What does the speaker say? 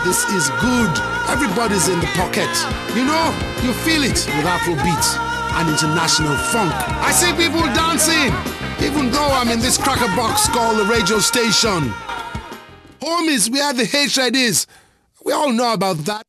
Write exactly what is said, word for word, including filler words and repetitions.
This is good. Everybody's in the pocket. You know, you feel it with Afrobeats and international funk. I see people dancing, even though I'm in this cracker box called the radio station. Homies, where the hatred is, we all know about that.